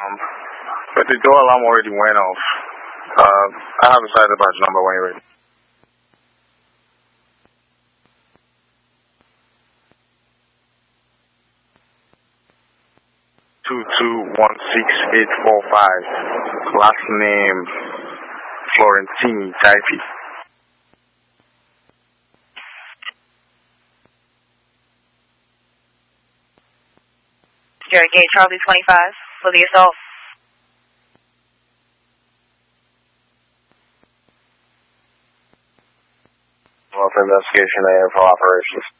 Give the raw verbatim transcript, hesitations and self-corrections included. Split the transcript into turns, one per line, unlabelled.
alarm, but the door alarm already went off. Uh, I have a side badge number when you're ready. Two two one six eight four five. Last name Florentini Taipi.
Jerry Gate, Charlie twenty-five for the assault.
Well, for investigation, A M for operations.